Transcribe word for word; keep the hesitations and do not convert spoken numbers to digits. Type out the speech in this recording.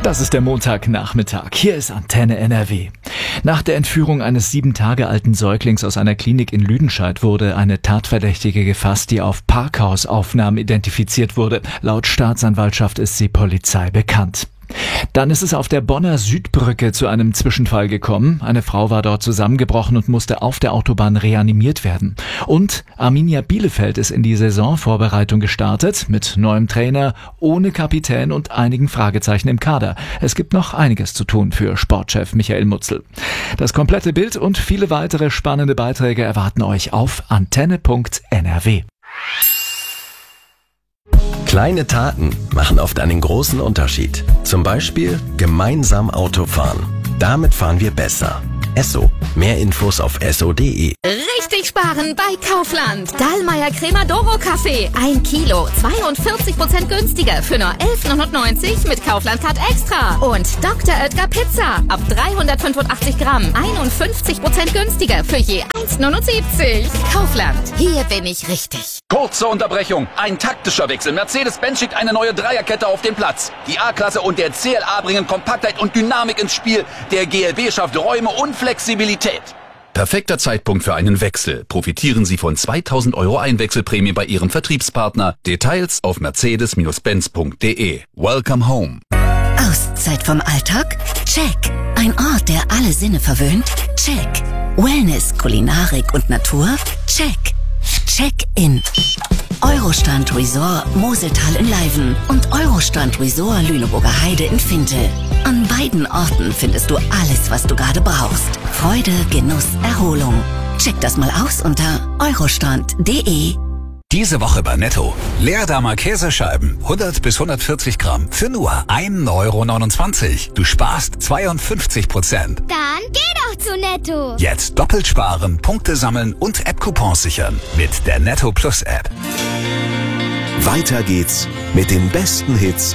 Das ist der Montagnachmittag. Hier ist Antenne N R W. Nach der Entführung eines sieben Tage alten Säuglings aus einer Klinik in Lüdenscheid wurde eine Tatverdächtige gefasst, die auf Parkhausaufnahmen identifiziert wurde. Laut Staatsanwaltschaft ist sie Polizei bekannt. Dann ist es auf der Bonner Südbrücke zu einem Zwischenfall gekommen. Eine Frau war dort zusammengebrochen und musste auf der Autobahn reanimiert werden. Und Arminia Bielefeld ist in die Saisonvorbereitung gestartet, mit neuem Trainer, ohne Kapitän und einigen Fragezeichen im Kader. Es gibt noch einiges zu tun für Sportchef Michael Mutzel. Das komplette Bild und viele weitere spannende Beiträge erwarten euch auf antenne punkt n r w. Kleine Taten machen oft einen großen Unterschied. Zum Beispiel gemeinsam Auto fahren. Damit fahren wir besser. Esso. Mehr Infos auf esso punkt de. Richtig sparen bei Kaufland. Dallmayr Crema-Doro Kaffee. Ein Kilo. zweiundvierzig Prozent günstiger für nur elf neunundneunzig mit Kaufland Card Extra. Und Doktor Oetker Pizza. Ab dreihundertfünfundachtzig Gramm. einundfünfzig Prozent günstiger für je eins neunundsiebzig. Kaufland. Hier bin ich richtig. Kurze Unterbrechung. Ein taktischer Wechsel. Mercedes-Benz schickt eine neue Dreierkette auf den Platz. Die A-Klasse und der C L A bringen Kompaktheit und Dynamik ins Spiel. Der G L B schafft Räume und Flexibilität. Perfekter Zeitpunkt für einen Wechsel. Profitieren Sie von zweitausend Euro Einwechselprämie bei Ihrem Vertriebspartner. Details auf mercedes benz punkt de. Welcome home. Auszeit vom Alltag? Check. Ein Ort, der alle Sinne verwöhnt? Check. Wellness, Kulinarik und Natur? Check. Check-in. Eurostrand Resort Moseltal in Leiven und Eurostrand Resort Lüneburger Heide in Fintel. An beiden Orten findest du alles, was du gerade brauchst. Freude, Genuss, Erholung. Check das mal aus unter eurostrand punkt de. Diese Woche bei Netto. Leerdammer Käsescheiben, hundert bis hundertvierzig Gramm für nur ein Euro neunundzwanzig. Du sparst zweiundfünfzig Prozent. Dann geh doch zu Netto. Jetzt doppelt sparen, Punkte sammeln und App-Coupons sichern mit der Netto Plus App. Weiter geht's mit den besten Hits